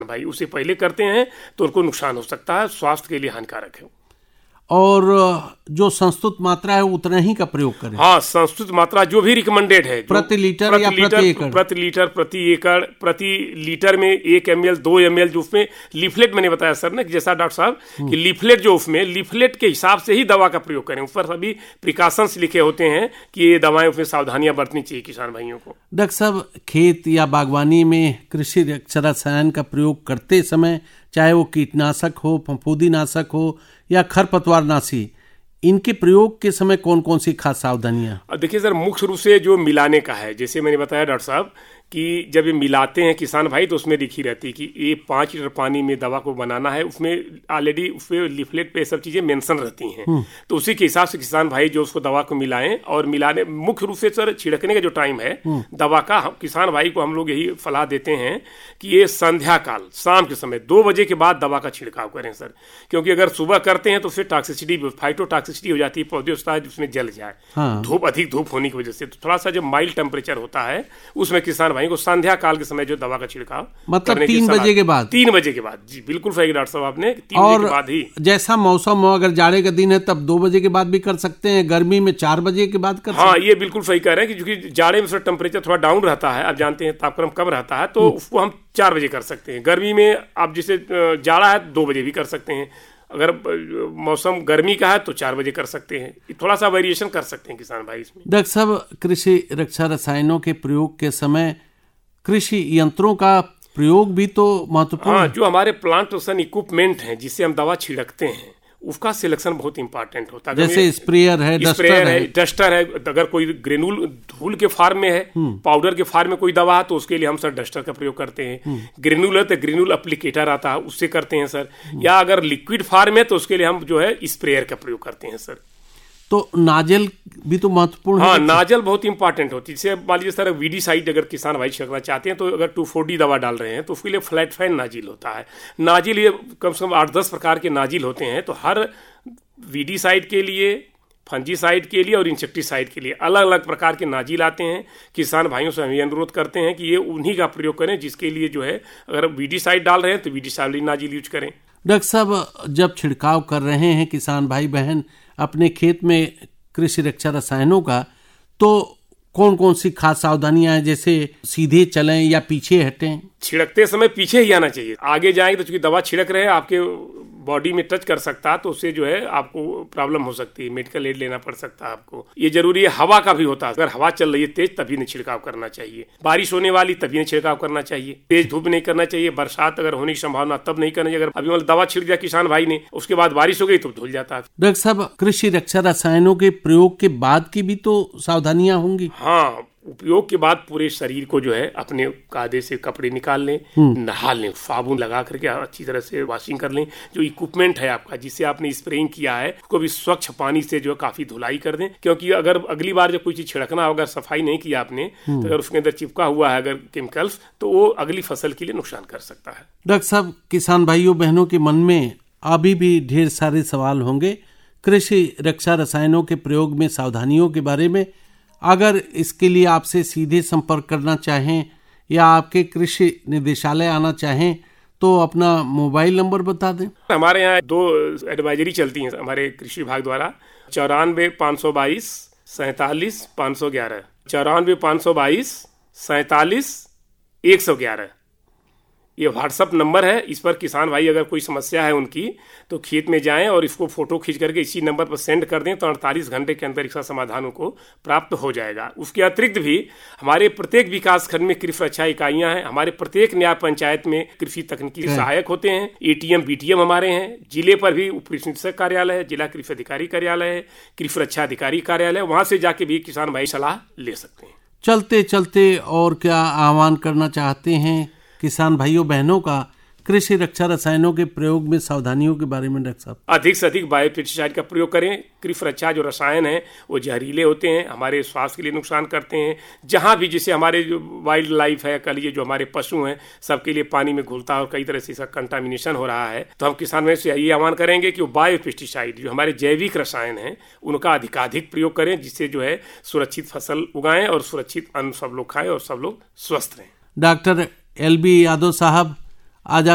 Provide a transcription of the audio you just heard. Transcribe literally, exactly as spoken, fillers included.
भाई उसे पहले करते हैं तो उनको नुकसान हो सकता है, स्वास्थ्य के लिए हानिकारक है। और जो संस्तुत मात्रा है उतना ही का प्रयोग करें। हाँ, संस्तुत मात्रा जो भी रिकमेंडेड है, प्रति लीटर या प्रति एकड़, प्रति लीटर प्रति एकड़ प्रति लीटर में एक एम एल दो एम एल जो उसमें लीफलेट मैंने बताया सर ने, जैसा डॉक्टर साहब कि लीफलेट जो उसमें लीफलेट के हिसाब से ही दवा का प्रयोग करें। उस पर सभी प्रिकॉशंस लिखे होते हैं कि ये दवाएं उसमें सावधानियां बरतनी चाहिए किसान भाइयों को। डॉक्टर साहब, खेत या बागवानी में कृषि रसायन का प्रयोग करते समय, चाहे वो कीटनाशक हो, फफूंदीनाशक हो या खरपतवारनाशी, इनके प्रयोग के समय कौन कौन सी खास सावधानियां? देखिए सर, मुख्य रूप से जो मिलाने का है, जैसे मैंने बताया डॉक्टर साहब कि जब ये मिलाते हैं किसान भाई तो उसमें लिखी रहती है कि ये पाँच लीटर पानी में दवा को बनाना है। उसमें ऑलरेडी उसमें लीफलेट पे सब चीज़ें मेंशन रहती हैं, तो उसी के हिसाब से किसान भाई जो उसको दवा को मिलाएं। और मिलाने मुख्य रूप से सर छिड़कने का जो टाइम है दवा का, किसान भाई को हम लोग यही सलाह देते हैं कि ये संध्या काल, शाम के समय दो बजे के बाद दवा का छिड़काव करें सर, क्योंकि अगर सुबह करते हैं तो उससे टॉक्सिसिटी, फाइटोटॉक्सिसिटी हो जाती है, पौधे होता है जिसमें जल जाए, हाँ। धूप अधिक धूप होने की वजह से। तो थोड़ा सा जो माइल्ड टेम्परेचर होता है उसमें किसान भाई को संध्या काल के समय जो दवा का छिड़काव मतलब तीन बजे के बाद तीन बजे के बाद जी बिल्कुल सही डॉक्टर साहब आपने, तीन बजे के बाद ही। जैसा मौसम हो, अगर जाड़े का दिन है तब दो बजे के बाद भी कर सकते हैं, गर्मी में चार बजे के बाद कर हाँ, सकते हैं। ये बिल्कुल सही कह रहे हैं कि क्योंकि जाड़े में टेम्परेचर थोड़ा डाउन रहता है, आप जानते हैं तापक्रम कम रहता है, तो उसको हम चार बजे कर सकते हैं। गर्मी में आप जैसे जाड़ा है दो बजे भी कर सकते हैं, अगर मौसम गर्मी का है तो चार बजे कर सकते हैं। थोड़ा सा वेरिएशन कर सकते हैं किसान भाई इसमें। डॉक्टर साहब, कृषि रक्षा रसायनों के प्रयोग के समय कृषि यंत्रों का प्रयोग भी तो महत्वपूर्ण हाँ, है। जो हमारे प्लांट प्रोटेक्शन इक्विपमेंट हैं जिससे हम दवा छिड़कते हैं उसका सिलेक्शन बहुत इंपॉर्टेंट होता है। जैसे स्प्रेयर है, स्प्रेयर है, डस्टर है। अगर कोई ग्रेनुल धूल के फार्म में है, पाउडर के फार्म में कोई दवा है तो उसके लिए हम सर डस्टर का प्रयोग करते हैं। ग्रेनुल है तो ग्रेनुल एप्लीकेटर आता है, उससे करते हैं सर। या अगर लिक्विड फार्म है तो उसके लिए हम जो है स्प्रेयर का प्रयोग करते हैं सर। तो नाजल भी तो महत्वपूर्ण है। हाँ, नाजल बहुत इंपॉर्टेंट होती है। जैसे मान लीजिए सर वीडीसाइड अगर किसान भाई छिड़कना चाहते हैं तो अगर टू फोर डी दवा डाल रहे हैं तो उसके लिए फ्लैट फैन नाजिल होता है। नाजिल ये कम से कम आठ दस प्रकार के नाजिल होते हैं, तो हर वीडीसाइड के लिए, फंजीसाइड के लिए और इंसेक्टिसाइड के लिए अलग अलग प्रकार के नाजिल आते हैं। किसान भाइयों से हम ये अनुरोध करते हैं कि ये उन्हीं का प्रयोग करें जिसके लिए जो है अगर वीडीसाइड डाल रहे हैं तो वीडीसाइड नाजिल यूज करें। डॉक्टर साहब, जब छिड़काव कर रहे हैं किसान भाई बहन अपने खेत में कृषि रक्षा रसायनों का, तो कौन कौन सी खास सावधानियां हैं, जैसे सीधे चलें या पीछे हटें? छिड़कते समय पीछे ही आना चाहिए। आगे जाएंगे तो चूंकि दवा छिड़क रहे हैं आपके बॉडी में टच कर सकता है तो उससे जो है आपको प्रॉब्लम हो सकती है, मेडिकल एड लेना पड़ सकता है आपको। ये जरूरी है। हवा का भी होता है, अगर हवा चल रही है तेज तभी नहीं छिड़काव करना चाहिए, बारिश होने वाली तभी नहीं छिड़काव करना चाहिए, तेज धूप नहीं करना चाहिए, बरसात अगर होने की संभावना तब नहीं करना चाहिए। अगर अभी मतलब दवा छिड़क दिया किसान भाई ने, उसके बाद बारिश हो गई तो धुल जाता है। डॉक्टर साहब, कृषि रक्षा रसायनों के प्रयोग के बाद की भी तो सावधानियां होंगी। हाँ, उपयोग के बाद पूरे शरीर को जो है अपने कायदे से कपड़े निकाल लें, नहा लें, साबुन लगा करके अच्छी तरह से वॉशिंग कर लें। जो इक्विपमेंट है आपका जिससे आपने स्प्रेइंग किया है उसको भी स्वच्छ पानी से जो है काफी धुलाई कर दें, क्योंकि अगर अगली बार जब कोई चीज छिड़कना हो, अगर सफाई नहीं किया आपने तो अगर उसके अंदर चिपका हुआ है अगर केमिकल्स, तो वो अगली फसल के लिए नुकसान कर सकता है। डॉक्टर साहब, किसान भाइयों बहनों के मन में अभी भी ढेर सारे सवाल होंगे कृषि रक्षा रसायनों के प्रयोग में सावधानियों के बारे में। अगर इसके लिए आपसे सीधे संपर्क करना चाहें या आपके कृषि निदेशालय आना चाहें तो अपना मोबाइल नंबर बता दें। हमारे यहाँ दो एडवाइजरी चलती हैं हमारे कृषि विभाग द्वारा, चौरानवे पाँच सौ बाईस सैतालीस पाँच सौ ग्यारह चौरानवे पाँच सौ बाईस सैतालीस एक सौ ग्यारह ये व्हाट्सअप नंबर है। इस पर किसान भाई अगर कोई समस्या है उनकी तो खेत में जाएं और इसको फोटो खींच करके इसी नंबर पर सेंड कर दें तो अड़तालीस घंटे के अंदर इसका समाधान उनको प्राप्त हो जाएगा। उसके अतिरिक्त भी हमारे प्रत्येक विकास खंड में कृषि रक्षा इकाइयां हैं। हमारे प्रत्येक न्याय पंचायत में कृषि तकनीकी सहायक होते हैं। एटीएम बीटीएम हमारे हैं। जिले पर भी उप कृषि निदेशक कार्यालय है, जिला कृषि अधिकारी कार्यालय है, कृषि रक्षा अधिकारी कार्यालय, वहां से जाके भी किसान भाई सलाह ले सकते हैं। चलते चलते और क्या आह्वान करना चाहते हैं किसान भाइयों बहनों का कृषि रक्षा रसायनों के प्रयोग में सावधानियों के बारे में? डॉक्टर साहब, अधिक से अधिक बायोपेस्टिसाइड का प्रयोग करें। कृषि रक्षा जो रसायन है वो जहरीले होते हैं, हमारे स्वास्थ्य के लिए नुकसान करते हैं। जहां भी जैसे हमारे जो वाइल्ड लाइफ है, कल ये जो हमारे पशु हैं सबके लिए पानी में घुलता है और कई तरह से इसका कंटामिनेशन हो रहा है, तो हम किसान से यही आह्वान करेंगे कि वो बायोपेस्टिसाइड जो हमारे जैविक रसायन हैं उनका अधिकाधिक प्रयोग करें, जिससे जो है सुरक्षित फसल उगाएं और सुरक्षित अन्न सब लोग खाएं और सब लोग स्वस्थ रहें। डॉक्टर एल बी यादव साहब, आज